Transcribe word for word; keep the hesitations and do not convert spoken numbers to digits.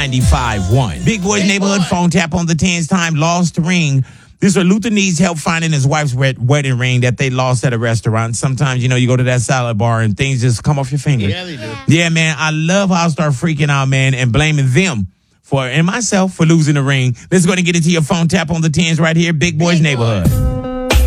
ninety-five one. Big Boy's Big Neighborhood Boy. phone tap on the tens time. Lost ring. This is where Luther needs help finding his wife's wed- wedding ring that they lost at a restaurant. Sometimes, you know, you go to that salad bar and things just come off your fingers. Yeah, they do. Yeah, man. I love how I start freaking out, man, and blaming them for and myself for losing the ring. Let's go and get into your phone tap on the tens right here. Big Boy's Big Boy. Neighborhood.